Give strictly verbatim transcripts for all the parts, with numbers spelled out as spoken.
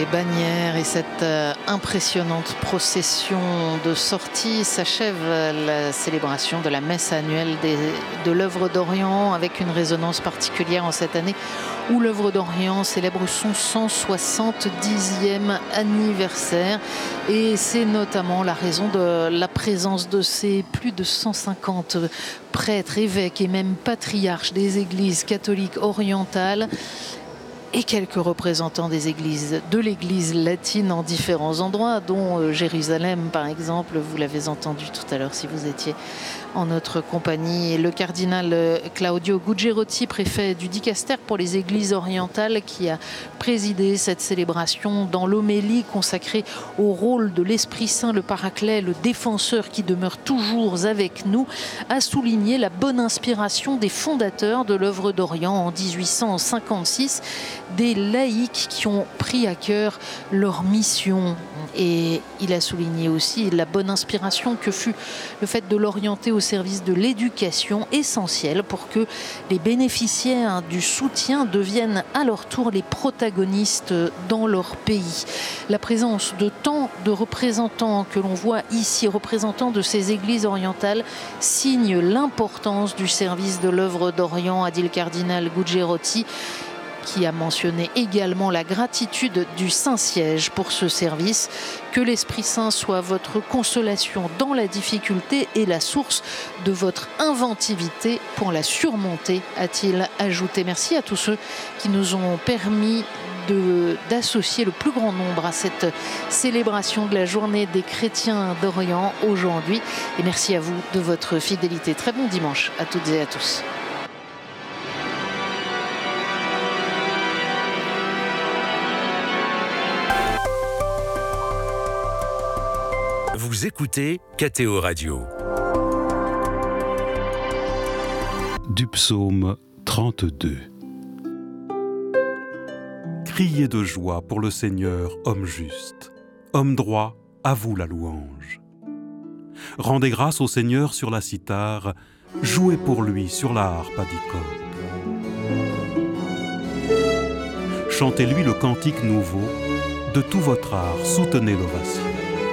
Les bannières et cette euh, impressionnante procession de sortie s'achève la célébration de la messe annuelle des, de l'œuvre d'Orient, avec une résonance particulière en cette année où l'œuvre d'Orient célèbre son cent soixante-dixième anniversaire, et c'est notamment la raison de la présence de ces plus de cent cinquante prêtres, évêques et même patriarches des églises catholiques orientales et quelques représentants des églises, de l'église latine en différents endroits, dont euh, Jérusalem par exemple. Vous l'avez entendu tout à l'heure si vous étiez en notre compagnie. Le cardinal euh, Claudio Gugerotti, préfet du Dicaster pour les églises orientales, qui a présidé cette célébration dans l'homélie consacrée au rôle de l'Esprit Saint, le Paraclet, le défenseur qui demeure toujours avec nous, a souligné la bonne inspiration des fondateurs de l'œuvre d'Orient en dix-huit cent cinquante-six, des laïcs qui ont pris à cœur leur mission. Et il a souligné aussi la bonne inspiration que fut le fait de l'orienter au service de l'éducation, essentielle pour que les bénéficiaires du soutien deviennent à leur tour les protagonistes dans leur pays. La présence de tant de représentants que l'on voit ici, représentants de ces églises orientales, signe l'importance du service de l'œuvre d'Orient, a dit le cardinal Gugerotti, qui a mentionné également la gratitude du Saint-Siège pour ce service. Que l'Esprit Saint soit votre consolation dans la difficulté et la source de votre inventivité pour la surmonter, a-t-il ajouté. Merci à tous ceux qui nous ont permis de, d'associer le plus grand nombre à cette célébration de la journée des chrétiens d'Orient aujourd'hui. Et merci à vous de votre fidélité. Très bon dimanche à toutes et à tous. Vous écoutez K T O Radio. Du psaume trente-deux. Criez de joie pour le Seigneur, homme juste. Homme droit, à vous la louange. Rendez grâce au Seigneur sur la cithare, jouez pour lui sur la harpe à dix cordes. Chantez-lui le cantique nouveau, de tout votre art soutenez l'ovation.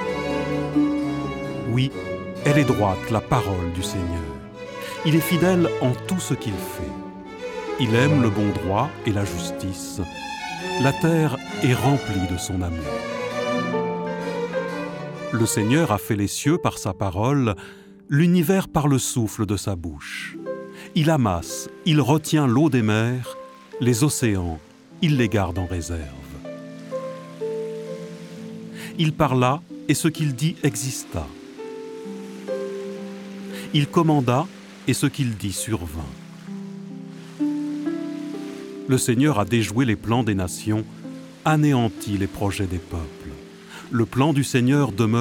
Oui, elle est droite, la parole du Seigneur. Il est fidèle en tout ce qu'il fait. Il aime le bon droit et la justice. La terre est remplie de son amour. Le Seigneur a fait les cieux par sa parole, l'univers par le souffle de sa bouche. Il amasse, il retient l'eau des mers, les océans, il les garde en réserve. Il parla, et ce qu'il dit exista. Il commanda, et ce qu'il dit survint. Le Seigneur a déjoué les plans des nations, anéanti les projets des peuples. Le plan du Seigneur demeure